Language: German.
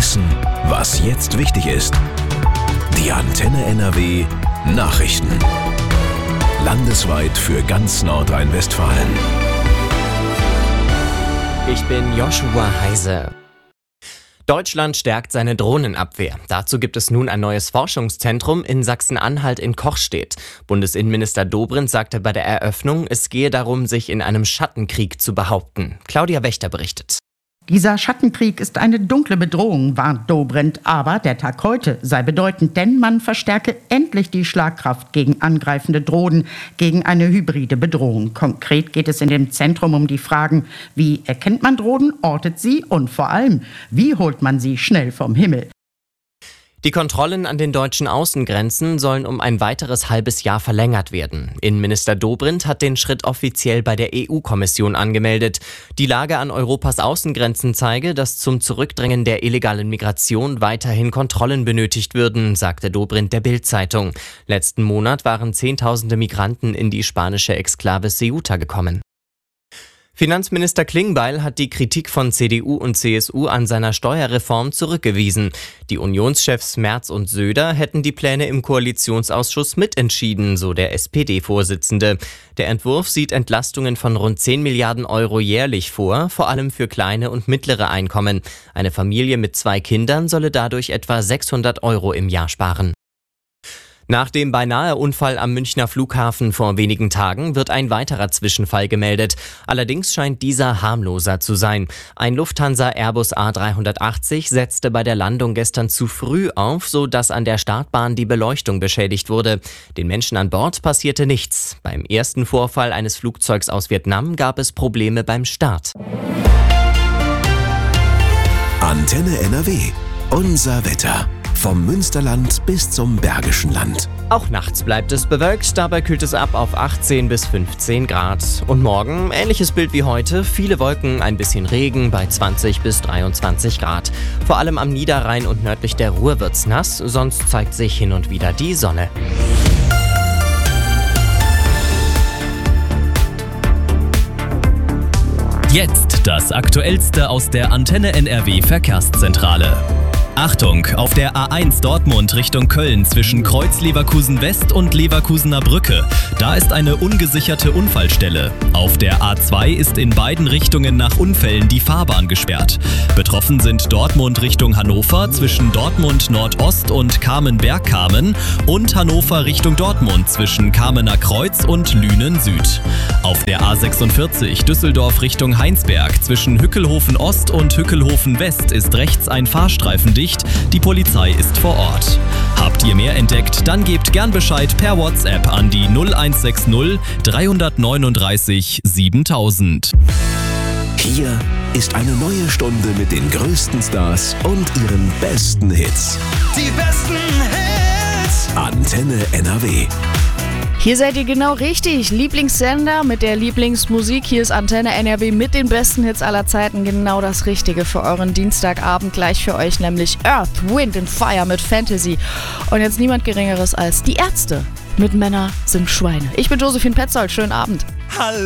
wissen, was jetzt wichtig ist. Die Antenne NRW Nachrichten. Landesweit für ganz Nordrhein-Westfalen. Ich bin Joshua Heise. Deutschland stärkt seine Drohnenabwehr. Dazu gibt es nun ein neues Forschungszentrum in Sachsen-Anhalt in Kochstedt. Bundesinnenminister Dobrindt sagte bei der Eröffnung, es gehe darum, sich in einem Schattenkrieg zu behaupten. Claudia Wächter berichtet. Dieser Schattenkrieg ist eine dunkle Bedrohung, warnt Dobrindt. Aber der Tag heute sei bedeutend, denn man verstärke endlich die Schlagkraft gegen angreifende Drohnen, gegen eine hybride Bedrohung. Konkret geht es in dem Zentrum um die Fragen, wie erkennt man Drohnen, ortet sie und vor allem, wie holt man sie schnell vom Himmel? Die Kontrollen an den deutschen Außengrenzen sollen um ein weiteres halbes Jahr verlängert werden. Innenminister Dobrindt hat den Schritt offiziell bei der EU-Kommission angemeldet. Die Lage an Europas Außengrenzen zeige, dass zum Zurückdrängen der illegalen Migration weiterhin Kontrollen benötigt würden, sagte Dobrindt der Bild-Zeitung. Letzten Monat waren Zehntausende Migranten in die spanische Exklave Ceuta gekommen. Finanzminister Klingbeil hat die Kritik von CDU und CSU an seiner Steuerreform zurückgewiesen. Die Unionschefs Merz und Söder hätten die Pläne im Koalitionsausschuss mitentschieden, so der SPD-Vorsitzende. Der Entwurf sieht Entlastungen von rund 10 Milliarden Euro jährlich vor, vor allem für kleine und mittlere Einkommen. Eine Familie mit 2 Kindern solle dadurch etwa 600 Euro im Jahr sparen. Nach dem Beinahe-Unfall am Münchner Flughafen vor wenigen Tagen wird ein weiterer Zwischenfall gemeldet. Allerdings scheint dieser harmloser zu sein. Ein Lufthansa-Airbus A380 setzte bei der Landung gestern zu früh auf, sodass an der Startbahn die Beleuchtung beschädigt wurde. Den Menschen an Bord passierte nichts. Beim ersten Vorfall eines Flugzeugs aus Vietnam gab es Probleme beim Start. Antenne NRW. Unser Wetter. Vom Münsterland bis zum Bergischen Land. Auch nachts bleibt es bewölkt, dabei kühlt es ab auf 18 bis 15 Grad. Und morgen ähnliches Bild wie heute, viele Wolken, ein bisschen Regen bei 20 bis 23 Grad. Vor allem am Niederrhein und nördlich der Ruhr wird's nass, sonst zeigt sich hin und wieder die Sonne. Jetzt das Aktuellste aus der Antenne NRW Verkehrszentrale. Achtung, auf der A1 Dortmund Richtung Köln zwischen Kreuz-Leverkusen West und Leverkusener Brücke. Da ist eine ungesicherte Unfallstelle. Auf der A2 ist in beiden Richtungen nach Unfällen die Fahrbahn gesperrt. Betroffen sind Dortmund Richtung Hannover zwischen Dortmund Nordost und Kamen-Bergkamen und Hannover Richtung Dortmund zwischen Kamener Kreuz und Lünen Süd. Auf der A46 Düsseldorf Richtung Heinsberg zwischen Hückelhofen Ost und Hückelhofen West ist rechts ein Fahrstreifen dicht. Die Polizei ist vor Ort. Habt ihr mehr entdeckt? Dann gebt gern Bescheid per WhatsApp an die 0160 339 7000. Hier ist eine neue Stunde mit den größten Stars und ihren besten Hits. Die besten Hits! Antenne NRW. Hier seid ihr genau richtig. Lieblingssender mit der Lieblingsmusik. Hier ist Antenne NRW mit den besten Hits aller Zeiten. Genau das Richtige für euren Dienstagabend. Gleich für euch nämlich Earth, Wind and Fire mit Fantasy. Und jetzt niemand Geringeres als die Ärzte mit Männer sind Schweine. Ich bin Josephine Petzold. Schönen Abend. Hallo!